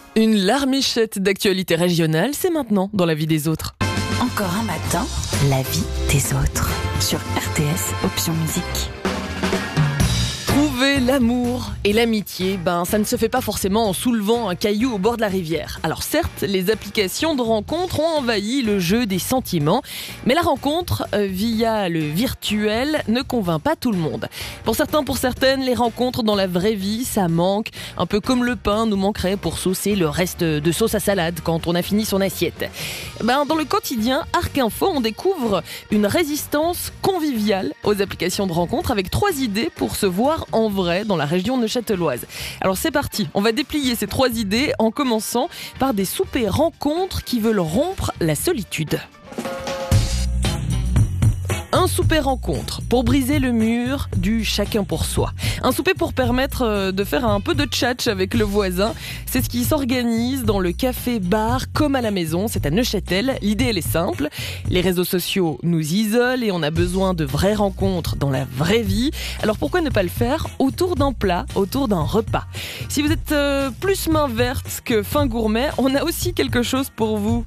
Une larmichette d'actualité régionale, c'est maintenant dans la vie des autres. Encore un matin, la vie des autres. Sur RTS Option Musique. Trouver l'amour et l'amitié, ça ne se fait pas forcément en soulevant un caillou au bord de la rivière. Alors certes, les applications de rencontres ont envahi le jeu des sentiments, mais la rencontre via le virtuel ne convainc pas tout le monde. Pour certains, pour certaines, les rencontres dans la vraie vie, ça manque, un peu comme le pain nous manquerait pour saucer le reste de sauce à salade quand on a fini son assiette. Dans le quotidien, Arc Info, on découvre une résistance conviviale aux applications de rencontres avec 3 idées pour se voir en vrai dans la région neuchâteloise. Alors c'est parti, on va déplier ces 3 idées en commençant par des soupers rencontres qui veulent rompre la solitude. Un souper rencontre pour briser le mur du chacun pour soi. Un souper pour permettre de faire un peu de tchatch avec le voisin. C'est ce qui s'organise dans le café-bar comme à la maison. C'est à Neuchâtel. L'idée, elle est simple. Les réseaux sociaux nous isolent et on a besoin de vraies rencontres dans la vraie vie. Alors pourquoi ne pas le faire autour d'un plat, autour d'un repas? Si vous êtes plus main verte que fin gourmet, on a aussi quelque chose pour vous.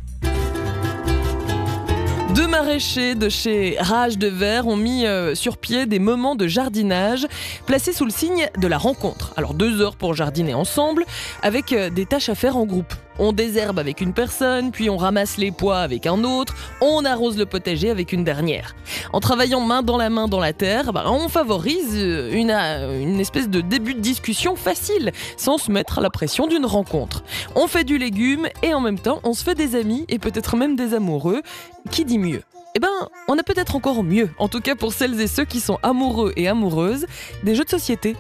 2 maraîchers de chez Rage de Verre ont mis sur pied des moments de jardinage placés sous le signe de la rencontre. Alors 2 heures pour jardiner ensemble avec des tâches à faire en groupe. On désherbe avec une personne, puis on ramasse les pois avec un autre, on arrose le potager avec une dernière. En travaillant main dans la terre, on favorise une espèce de début de discussion facile, sans se mettre à la pression d'une rencontre. On fait du légume et en même temps, on se fait des amis et peut-être même des amoureux. Qui dit mieux ? On a peut-être encore mieux, en tout cas pour celles et ceux qui sont amoureux et amoureuses des jeux de société.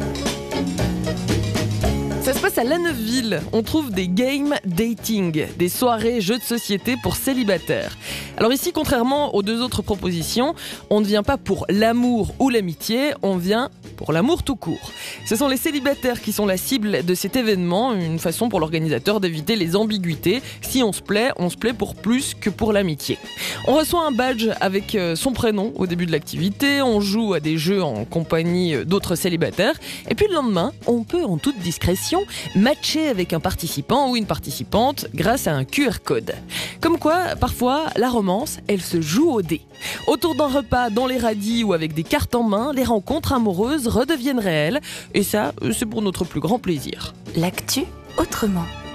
Ça se passe à La Neuveville. On trouve des game dating, des soirées jeux de société pour célibataires. Alors ici, contrairement aux 2 autres propositions, on ne vient pas pour l'amour ou l'amitié, on vient pour l'amour tout court. Ce sont les célibataires qui sont la cible de cet événement, une façon pour l'organisateur d'éviter les ambiguïtés. Si on se plaît pour plus que pour l'amitié. On reçoit un badge avec son prénom au début de l'activité, on joue à des jeux en compagnie d'autres célibataires, et puis le lendemain, on peut en toute discrétion matcher avec un participant ou une participante grâce à un QR code. Comme quoi, parfois, la romance, elle se joue au dé. Autour d'un repas, dans les radis ou avec des cartes en main, les rencontres amoureuses redeviennent réelles. Et ça, c'est pour notre plus grand plaisir. L'actu autrement.